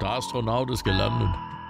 Der Astronaut ist gelandet.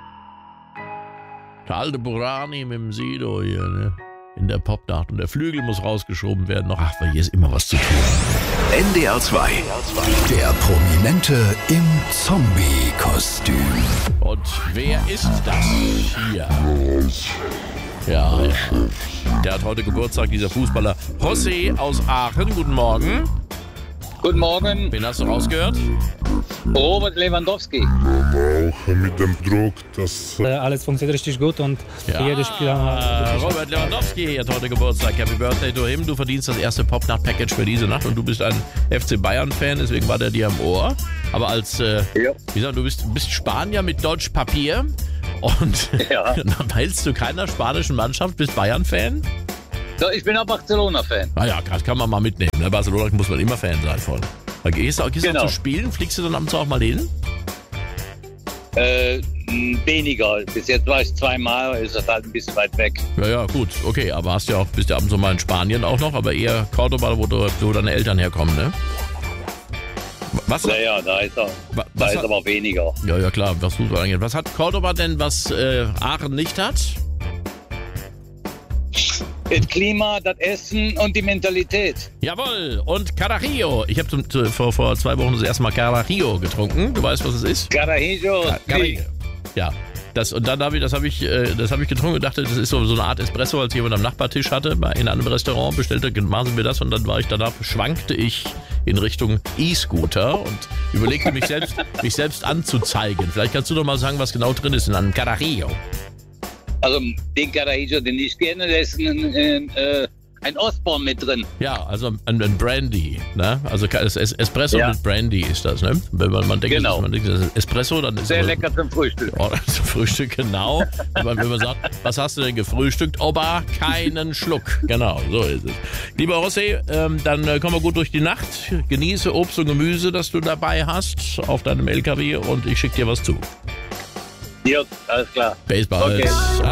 Der alte Burani mit dem Sido hier, ne? In der Popnacht. Und der Flügel muss rausgeschoben werden. Noch, ach, weil hier ist immer was zu tun. NDR 2. Der Prominente im Zombie-Kostüm. Und wer ist das hier? Ja. Der hat heute Geburtstag, dieser Fußballer José aus Aachen. Guten Morgen. Guten Morgen, Wen hast du rausgehört? Robert Lewandowski. Auch mit dem Druck, dass Alles funktioniert richtig gut und jedes Spieler. Robert Lewandowski hat heute Geburtstag. Happy Birthday to him. Du verdienst das erste Popnacht-Package für diese Nacht und du bist ein FC Bayern-Fan, deswegen war der dir am Ohr. Aber als, wie gesagt, du bist Spanier mit Deutsch Papier und Ja. dann teilst du keiner spanischen Mannschaft, bist Bayern-Fan? So, ich bin auch Barcelona-Fan. Ah ja, das kann man mal mitnehmen. Ne? Barcelona muss man immer Fan sein von. Gehst du Genau. zu spielen? Fliegst du dann abends auch mal hin? Weniger. Bis jetzt war ich zweimal, ist das halt ein bisschen weit weg. Ja, gut, okay, aber bist ja ab und zu mal in Spanien auch noch, aber eher Cordoba, wo deine Eltern herkommen, ne? Was? Naja, da ist aber weniger. Ja, klar, was tut man eigentlich? Was hat Cordoba denn, was Aachen nicht hat? Das Klima, das Essen und die Mentalität. Jawohl, und Carajillo. Ich habe vor 2 Wochen das erste Mal Carajillo getrunken. Du weißt, was es ist? Carajillo. Carajillo. Ja. Und dann habe ich getrunken und dachte, das ist so eine Art Espresso, als jemand am Nachbartisch hatte, in einem Restaurant, bestellte, machen wir das und dann schwankte ich in Richtung E-Scooter und überlegte mich selbst anzuzeigen. Vielleicht kannst du doch mal sagen, was genau drin ist in einem Carajillo. Also den Carajillo, den ich kenne, da ist ein Osborne mit drin. Ja, also ein Brandy, ne? Also Espresso mit Brandy ist das, ne? Wenn man denkt, Genau. das ist Espresso, dann ist Sehr es lecker zum Frühstück. Oh, zum Frühstück, genau. Wenn man sagt, was hast du denn gefrühstückt? Oba, keinen Schluck. Genau, so ist es. Lieber José, dann kommen wir gut durch die Nacht. Genieße Obst und Gemüse, das du dabei hast auf deinem LKW und ich schicke dir was zu. Ja, alles klar. Baseball. Okay.